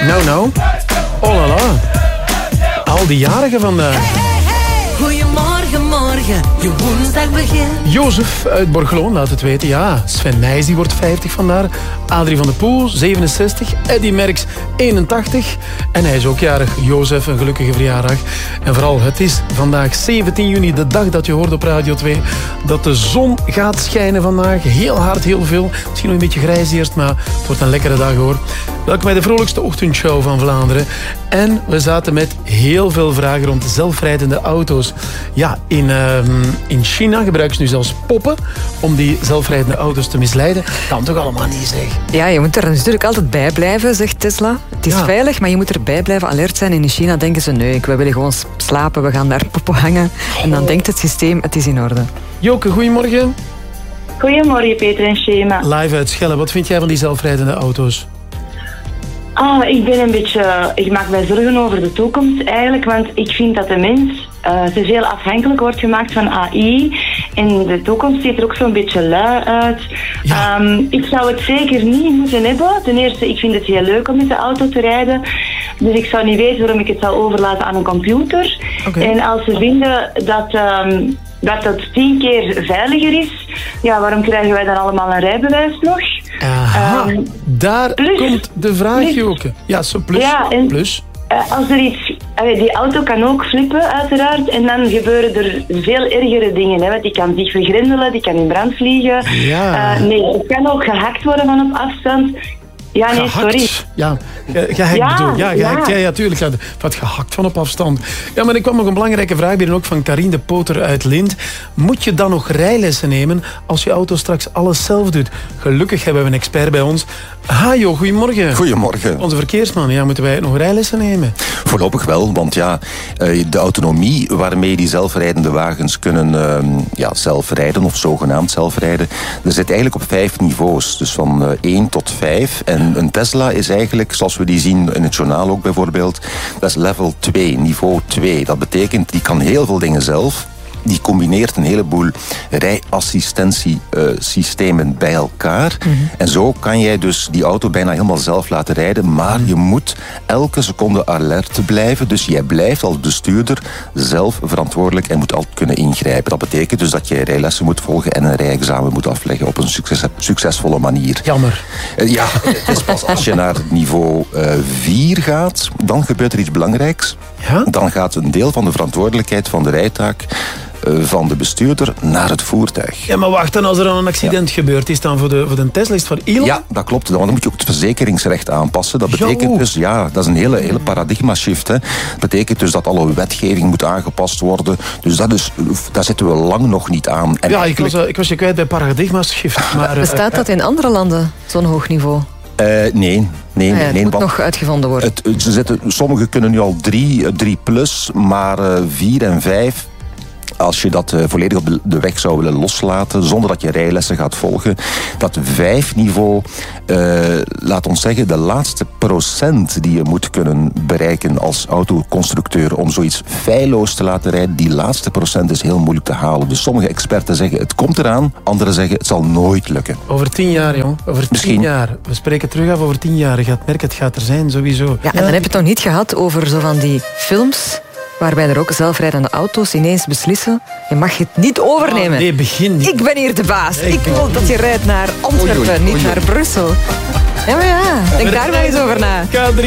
Nou. Oh la la. Al die jarigen vandaag. Goedemorgen, morgen, je woensdag begint. Jozef uit Borgeloon laat het weten. Ja, Sven Nijs die wordt 50 vandaag. Adrie van der Poel, 67. Eddy Merckx, 81. En hij is ook jarig. Jozef, een gelukkige verjaardag. En vooral, het is vandaag 17 juni, de dag dat je hoort op Radio 2, dat de zon gaat schijnen vandaag. Heel hard, heel veel. Misschien nog een beetje grijs eerst, maar het wordt een lekkere dag hoor. Welkom bij de vrolijkste ochtendshow van Vlaanderen. En we zaten met heel veel vragen rond zelfrijdende auto's. Ja, in China gebruiken ze nu zelfs poppen om die zelfrijdende auto's te misleiden. Kan toch allemaal niet, zeg? Ja, je moet er natuurlijk altijd bij blijven, zegt Tesla. Het is veilig, maar je moet erbij blijven alert zijn. En in China denken ze, nee, we willen gewoon slapen, we gaan daar poppen hangen. En dan denkt het systeem, het is in orde. Joke, goedemorgen. Goedemorgen, Peter en Shema. Live uit Schelle, wat vind jij van die zelfrijdende auto's? Ik maak mij zorgen over de toekomst eigenlijk, want ik vind dat de mens te veel afhankelijk wordt gemaakt van AI. En de toekomst ziet er ook zo'n beetje lui uit. Ja. Ik zou het zeker niet moeten hebben. Ten eerste, ik vind het heel leuk om met de auto te rijden. Dus ik zou niet weten waarom ik het zou overlaten aan een computer. Okay. En als ze vinden dat het 10 keer veiliger is, ja, waarom krijgen wij dan allemaal een rijbewijs nog? Aha, daar komt de vraag, Joke. Ja, zo plus. Ja, en plus. Als er iets... Die auto kan ook flippen, uiteraard. En dan gebeuren er veel ergere dingen. Hè, want die kan zich vergrendelen, die kan in brand vliegen. Ja. Het kan ook gehackt worden van op afstand. Ja, nee, gehakt. Sorry. Ja, gehackt bedoel. Ja, gehackt. Ja, tuurlijk. Ja, wat gehakt van op afstand. Ja, maar er kwam nog een belangrijke vraag binnen, ook van Karine de Poter uit Lint. Moet je dan nog rijlessen nemen als je auto straks alles zelf doet? Gelukkig hebben we een expert bij ons. Jo, goedemorgen. Goedemorgen. Onze verkeersman, ja, moeten wij nog rijlessen nemen? Voorlopig wel, want ja, de autonomie waarmee die zelfrijdende wagens kunnen zelf rijden of zogenaamd zelfrijden, dat zit eigenlijk op 5 niveaus. Dus van 1 tot 5. En een Tesla is eigenlijk, zoals we die zien in het journaal ook bijvoorbeeld, dat is level 2, niveau 2. Dat betekent, die kan heel veel dingen zelf. Die combineert een heleboel rijassistentiesystemen bij elkaar. Mm-hmm. En zo kan jij dus die auto bijna helemaal zelf laten rijden. Maar je moet elke seconde alert blijven. Dus jij blijft als bestuurder zelf verantwoordelijk en moet altijd kunnen ingrijpen. Dat betekent dus dat je rijlessen moet volgen en een rijexamen moet afleggen op een succesvolle manier. Jammer. Ja, het is pas als je naar niveau 4 gaat, dan gebeurt er iets belangrijks. Ja? Dan gaat een deel van de verantwoordelijkheid van de rijtaak van de bestuurder naar het voertuig. Ja, maar wacht, dan als er dan een accident gebeurt, is dan voor de Tesla, is het voor Elon? Ja, dat klopt. Dan moet je ook het verzekeringsrecht aanpassen. Dat betekent dus, dat is een hele paradigma-shift. Hè. Dat betekent dus dat alle wetgeving moet aangepast worden. Dus daar zitten we lang nog niet aan. En ik was je kwijt bij paradigma-shift. Maar, bestaat dat in andere landen, zo'n hoog niveau? Nee. Het moet nog uitgevonden worden. Sommigen kunnen nu al 3 plus, maar 4 en 5... Als je dat volledig op de weg zou willen loslaten, zonder dat je rijlessen gaat volgen, dat 5 niveau, laat ons zeggen, de laatste procent die je moet kunnen bereiken als autoconstructeur om zoiets feilloos te laten rijden, die laatste procent is heel moeilijk te halen. Dus sommige experten zeggen het komt eraan, anderen zeggen het zal nooit lukken. Over 10 jaar, jong. Over 10 jaar. We spreken terug af over 10 jaar. Je gaat merken, het gaat er zijn, sowieso. Ja, en dan heb je het nog niet gehad over zo van die films waarbij er ook zelfrijdende auto's ineens beslissen, je mag het niet overnemen. Nee, begin niet. Ik ben hier de baas. Ik wil dat je rijdt naar Antwerpen, niet naar Brussel. Ja, maar denk daar maar eens over na.